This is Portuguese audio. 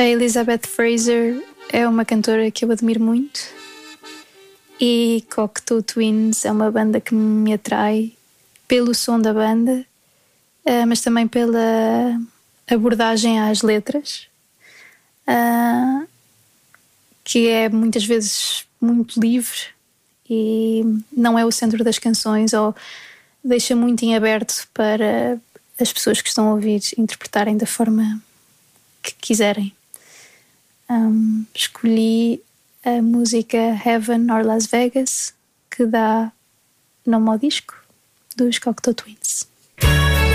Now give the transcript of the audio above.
A Elizabeth Fraser é uma cantora que eu admiro muito e Cocteau Twins é uma banda que me atrai pelo som da banda, mas também pela abordagem às letras, que é muitas vezes muito livre e não é o centro das canções, ou deixa muito em aberto para as pessoas que estão a ouvir interpretarem da forma que quiserem. Escolhi a música Heaven or Las Vegas, que dá nome ao disco dos Cocteau Twins.